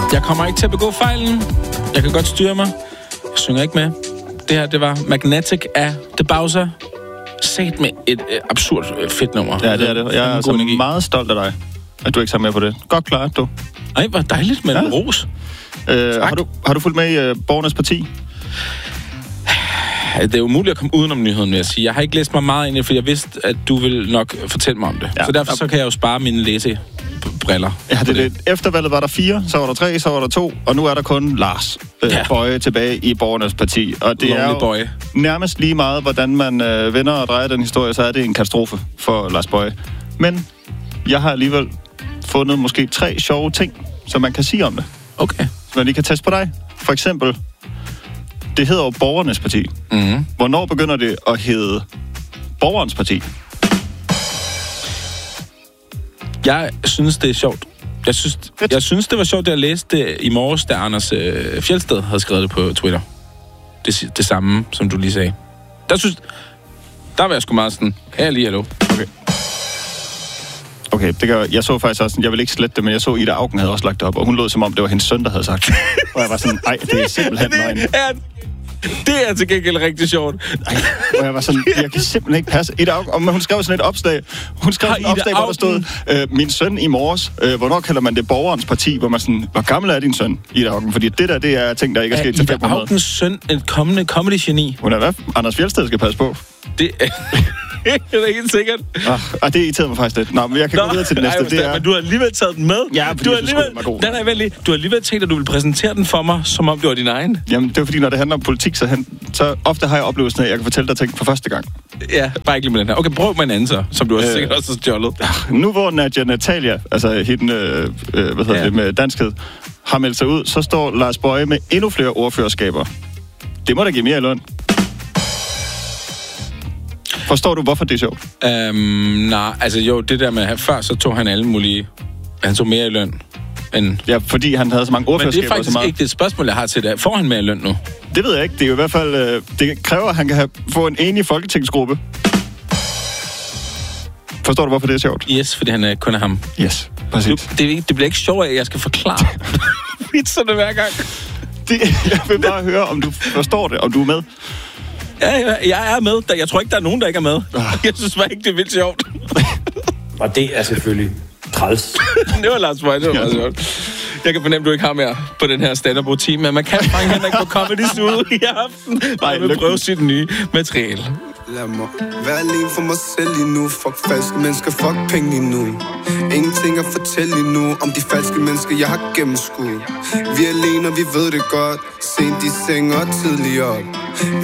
Jeg kommer ikke til at begå fejlen. Jeg kan godt styre mig. Jeg synger ikke med. Det her, det var Magnetic af The Bowser. Sat med et absurd fedt nummer. Ja, det er det. Jeg er altså meget stolt af dig, at du ikke tager med på det. Godt klart, du. Ej, hvor dejligt med en ros. Har du fulgt med i Borgernes Parti? Det er umuligt at komme udenom nyheden, vil jeg sige. Jeg har ikke læst mig meget ind i, for jeg vidste, at du vil nok fortælle mig om det. Ja, så derfor så kan jeg jo spare mine læsebriller. Ja, det. Efter valget var der 4, så var der 3, så var der 2, og nu er der kun Lars Boje tilbage i Borgernes Parti. Og det er jo nærmest lige meget, hvordan man vender og drejer den historie, så er det en katastrofe for Lars Boje. Men jeg har alligevel fundet måske 3 sjove ting, som man kan sige om det. Okay. Så man lige kan teste på dig. For eksempel, det hedder jo Borgernes Parti. Mm-hmm. Hvornår begynder det at hedde Borgerens Parti? Jeg synes, det er sjovt. Jeg synes, det var sjovt, da jeg læste det i morges, da Anders Fjeldsted havde skrevet det på Twitter. Det samme, som du lige sagde. Der var jeg sgu meget sådan, hallo. Okay, jeg så faktisk også, jeg vil ikke slette det, men jeg så Ida Auken havde også lagt det op, og hun lød som om, det var hendes søn, der havde sagt det. Og jeg var sådan, ej, det er simpelthen løgn. Det er til gengæld rigtig sjovt. Og jeg var sådan, jeg kan simpelthen ikke passe. Ida Auken, hun skrev sådan et opslag. Hun skrev sådan et opslag, hvor der stod, min søn i morges, hvornår kalder man det Borgerens Parti? Hvor man sådan, hvor gammel er din søn, Ida Auken? Fordi det er ting, der ikke er sket til 500. Er Ida Aukens søn et kommende comedy-geni? Hun er hvad? Anders Fjeldsted skal passe på. Det er ikke sikkert. Det irriterede mig faktisk lidt. Nå, men jeg kan gå videre til det næste. Men du har alligevel taget den med. Ja, fordi du har alligevel tænkt, at du vil præsentere den for mig, som om det var din egen. Jamen, det er fordi, når det handler om politik, så ofte har jeg oplevelsen af, at jeg kan fortælle dig ting for første gang. Ja, bare ikke lige med den her. Okay, prøv med en anden så, som du har sikkert også har stjålet. Nu hvor Nadia Natalia, altså hende, det med danskhed, har meldt sig ud, så står Lars Boje med endnu flere ordførerskaber. Det må da give mere i løn. Forstår du, hvorfor det er sjovt? Nej, altså jo, det der med, før så tog han alle mulige... Han tog mere i løn end... Ja, fordi han havde så mange ordførerskaber. Men det er faktisk ikke det spørgsmål, jeg har til det. Får han mere i løn nu? Det ved jeg ikke. Det er jo i hvert fald... det kræver, at han kan få en enig folketingsgruppe. Forstår du, hvorfor det er sjovt? Yes, fordi han kun er ham. Yes, præcis. Det bliver ikke sjovt, at jeg skal forklare vitserne hver gang. Jeg vil bare høre, om du forstår det, om du er med. Ja, jeg er med. Jeg tror ikke, der er nogen, der ikke er med. Jeg synes bare ikke, det er vildt sjovt. Og det er selvfølgelig træls. Det var Lars Boje, det var meget sjovt. Jeg kan fornemme, at du ikke har mere på den her stand-up-rutine, men man kan fange Henrik på Comedy Studio i aften. Bare vil prøve sit nye materiale. Lad mig være alene for mig selv lige nu. Fuck falske mennesker, fuck penge lige nu. Ingenting at fortælle lige nu om de falske mennesker, jeg har gennemskuet. Vi er alene, og vi ved det godt. Sent i seng og tidligere op.